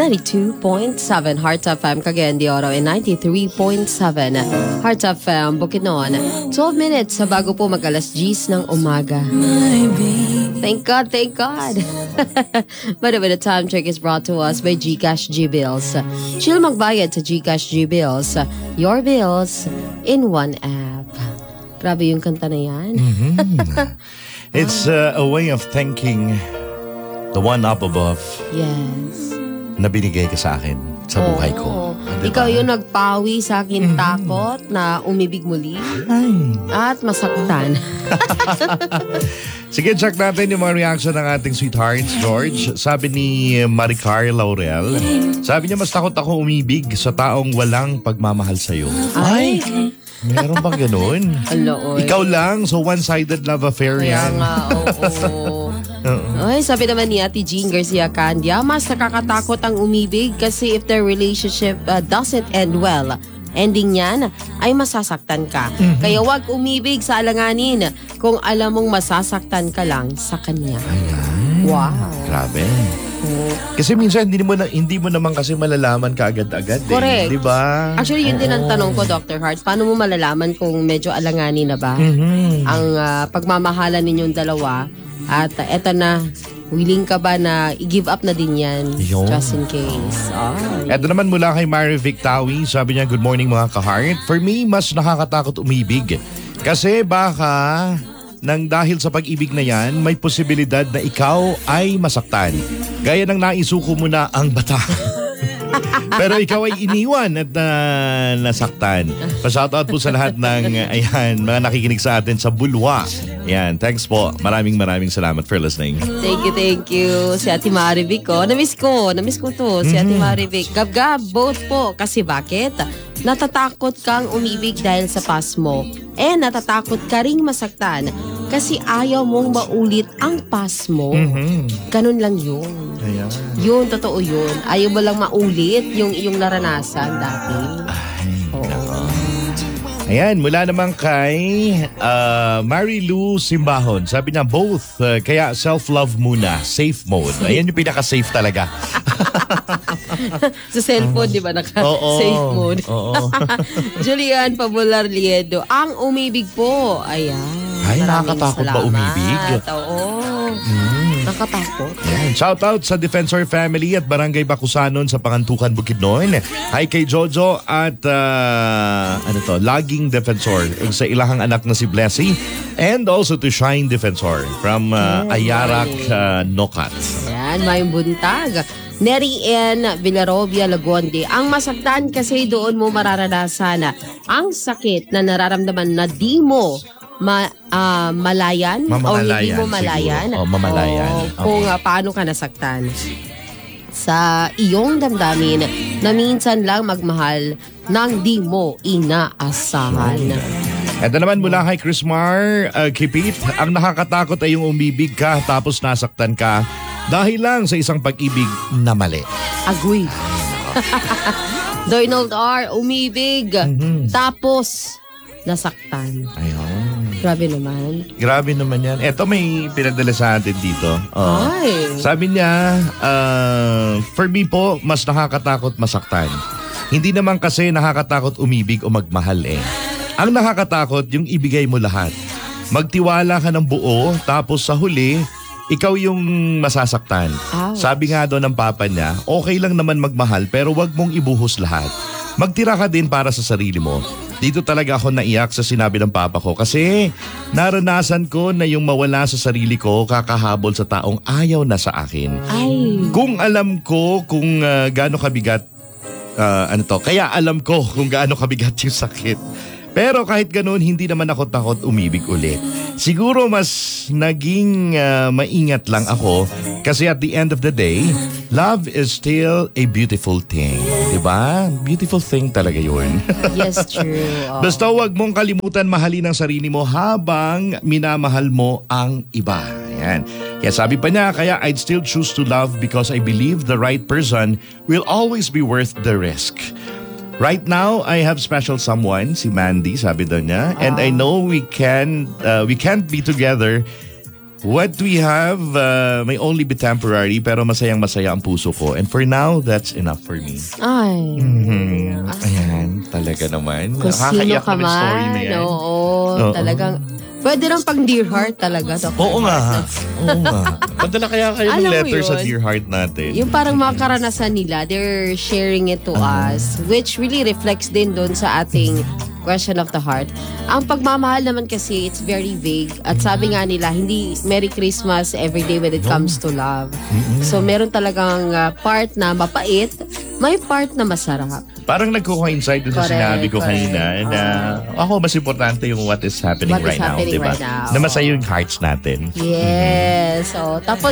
92.7 Hearts FM Cagayan de Oro and 93.7 Hearts FM Bukidnon. 12 minutes sa bago po mag-alas 10 ng umaga. Thank God, thank God. By the way, the time check is brought to us by GCash G-Bills. Chill magbayad sa GCash G-Bills. Your bills in one app. Grabe yung kanta na yan. It's a way of thanking the one up above. Yes. Na binigay ka sa akin sa buhay ko. Diba? Ikaw yung nagpawi sa akin takot na umibig muli at masaktan. Sige, check natin yung mga reaction ng ating sweethearts, George. Sabi ni Maricar Laurel, sabi niya, mas takot ako umibig sa taong walang pagmamahal sa'yo. Ay! Meron bang ganun? Ikaw lang, so one-sided love affair Kaya yan. nga, oo. Ay, sabi naman ni Ate Jean Garcia Candia, mas nakakatakot ang umibig kasi if the relationship doesn't end well, ending niyan ay masasaktan ka. Kaya wag umibig sa alanganin kung alam mong masasaktan ka lang sa kanya. Ayan. Wow. Grabe. Kasi minsan hindi mo naman kasi malalaman kaagad-agad. Correct. Di ba? Actually, yun din ang tanong ko, Dr. Hart. Paano mo malalaman kung medyo alanganin na ba ang pagmamahalan ninyong dalawa? At eto na, willing ka ba na i-give up na din yan? Yun. Just in case. Eto naman mula kay Mary Victawi, sabi niya, good morning mga ka-heart. For me, mas nakakatakot umibig. Kasi baka nang dahil sa pag-ibig na yan, may posibilidad na ikaw ay masaktan. Gaya ng naisuko mo na ang bata. Pero ikaw ay iniwan at nasaktan. Pa-shoutout po sa lahat ng mga nakikinig sa atin sa Bulwa. Yan, thanks po. Maraming salamat for listening. Thank you. Si Ate Marivic ko. Namiss ko to. Si Ate Marivic. Gab-gab, both po. Kasi bakit? Natatakot kang umibig dahil sa past mo. Natatakot ka ring masaktan. Kasi ayaw mong maulit ang past mo. Ganun lang yun. Ayan. Yun, totoo yun. Ayaw mo lang maulit yung iyong naranasan dati. Ayan, mula naman kay Marilu Simbahon. Sabi niya, both. Kaya self-love muna. Safe mode. Ayan yung pinaka-safe talaga. Sa cellphone, di ba? Naka-safe mode. Julian Pabular Liedo. Ang umibig po. Ayan. Ay, nakakatakot ba umibig? Oo. Nakatakot. Ayan. Shout out sa Defensor Family at Barangay Bakusanon sa Pangantukan Bukidnon. Hi kay Jojo at Laging Defensor sa ilahang anak na si Blessy. And also to Shine Defensor from Ayarak Nokat. Ayan, may buntag. Neri N. Villarobia Lagonde. Ang masaktan kasi doon mo mararanasan ang sakit na nararamdaman na di mo malayan o hindi mo malayan. Mamalayan. Kung paano ka nasaktan sa iyong damdamin na minsan lang magmahal nang di mo inaasahan. Ito naman mula kay Chrismar Kipit, ang nakakatakot ay yung umibig ka tapos nasaktan ka dahil lang sa isang pag-ibig na mali. Agree. Donald R. Umibig tapos nasaktan. Ayun. Grabe naman yan. Ito may pinadala sa atin dito. Ay. Sabi niya, for me po, mas nakakatakot masaktan. Hindi naman kasi nakakatakot umibig o magmahal eh. Ang nakakatakot, yung ibigay mo lahat. Magtiwala ka ng buo, tapos sa huli, ikaw yung masasaktan. Ouch. Sabi nga doon ng papa niya, okay lang naman magmahal pero wag mong ibuhos lahat. Magtira ka din para sa sarili mo. Dito talaga ako naiyak sa sinabi ng papa ko kasi naranasan ko na yung mawala sa sarili ko kakahabol sa taong ayaw na sa akin. Ay. Kung alam ko kung gaano kabigat, kaya alam ko kung gaano kabigat yung sakit. Pero kahit ganoon, hindi naman ako takot umibig ulit. Siguro mas naging maingat lang ako kasi at the end of the day, love is still a beautiful thing. Diba? Beautiful thing talaga yun. Yes, true. Basta huwag mong kalimutan mahalin ang sarili mo habang minamahal mo ang iba. Ayan. Kaya sabi pa niya, kaya I'd still choose to love because I believe the right person will always be worth the risk. Right now, I have special someone, si Mandy, sabi daw niya. And I know we can't be together What we have may only be temporary pero masayang-masaya ang puso ko. And for now, that's enough for me. Ay. Ayan, talaga naman. Kung sino Nakakaiyak ka naman yung story na man, yan. oo, talagang, pwede lang pang dear heart talaga. Oo nga. Oo nga. Padala kaya kayo ng Alam mo letter sa yun? Dear Heart natin. Yung parang mga karanasan nila, they're sharing it to us, which really reflects din doon sa ating question of the heart. Ang pagmamahal naman kasi, it's very vague. At sabi nga nila, hindi Merry Christmas every day when it comes to love. So meron talagang part na mapait, may part na masarap. Parang nagko-coincide dun sa Correct, sinabi ko correct. kanina na ako mas importante yung what is happening What is right now, happening diba? right now. Na masaya yung hearts natin. Yes. So, tapos